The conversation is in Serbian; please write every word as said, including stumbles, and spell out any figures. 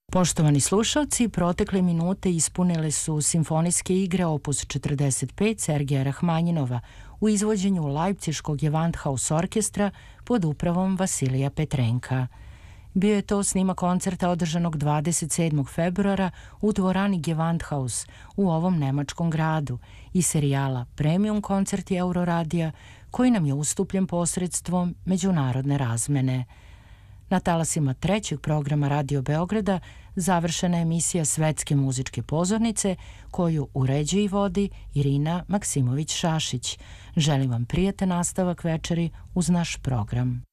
Poštovani slušalci, protekle minute ispunile su simfonijske igre opus četrdeset pet Sergeja Rahmanjinova u izvođenju Leipciškog Gewandhaus orkestra pod upravom Vasilija Petrenka. Bio je to snimak koncerta održanog dvadeset sedmog februara u dvorani Gewandhaus u ovom nemačkom gradu i serijala Premium koncerti Euroradija koji nam je ustupljen posredstvom međunarodne razmene. Na talasima trećeg programa Radio Beograda završena je emisija Svetske muzičke pozornice koju uređuje i vodi Irina Maksimović-Šašić. Želim vam prijatan nastavak večeri uz naš program.